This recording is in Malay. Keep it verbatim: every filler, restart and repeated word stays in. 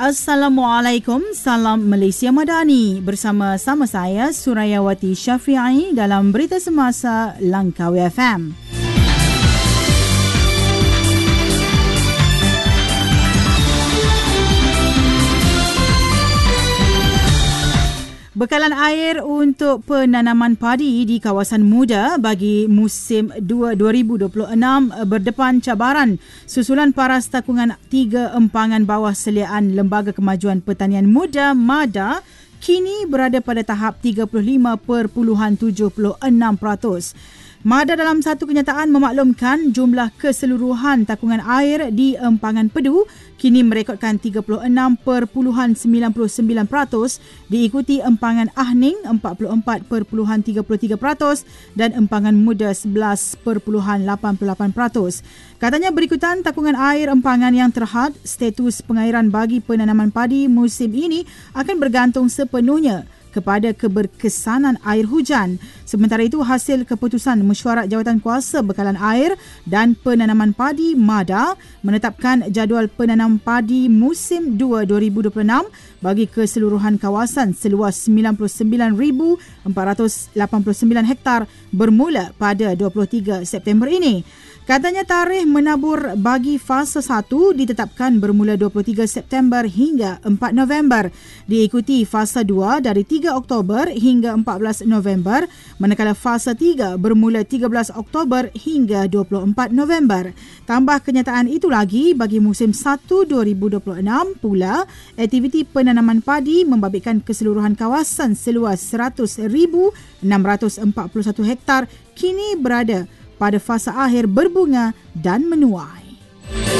Assalamualaikum, salam Malaysia Madani. Bersama-sama saya Surayawati Syafi'i dalam Berita Semasa Langkawi F M. Bekalan air untuk penanaman padi di kawasan muda bagi musim dua ribu dua puluh enam berdepan cabaran susulan paras takungan tiga empangan bawah seliaan Lembaga Kemajuan Pertanian Muda MADA kini berada pada tahap tiga puluh lima perpuluhan tujuh enam peratus. MADA dalam satu kenyataan memaklumkan jumlah keseluruhan takungan air di empangan Pedu kini merekodkan tiga puluh enam perpuluhan sembilan sembilan peratus, diikuti empangan Ahning empat puluh empat perpuluhan tiga tiga peratus dan empangan Muda sebelas perpuluhan lapan lapan peratus. Katanya berikutan takungan air empangan yang terhad, status pengairan bagi penanaman padi musim ini akan bergantung sepenuhnya kepada keberkesanan air hujan. Sementara itu, hasil keputusan Mesyuarat Jawatan Kuasa Bekalan Air dan Penanaman Padi MADA menetapkan jadual penanam padi musim dua ribu dua puluh enam bagi keseluruhan kawasan seluas sembilan puluh sembilan ribu empat ratus lapan puluh sembilan hektar bermula pada dua puluh tiga September ini. Katanya tarikh menabur bagi fasa satu ditetapkan bermula dua puluh tiga September hingga empat November. Diikuti fasa dua dari tiga Oktober hingga empat belas November, manakala fasa tiga bermula tiga belas Oktober hingga dua puluh empat November. Tambah kenyataan itu lagi, bagi musim satu dua ribu dua puluh enam pula, aktiviti penanaman padi membabitkan keseluruhan kawasan seluas seratus ribu enam ratus empat puluh satu hektar kini berada pada fasa akhir berbunga dan menuai.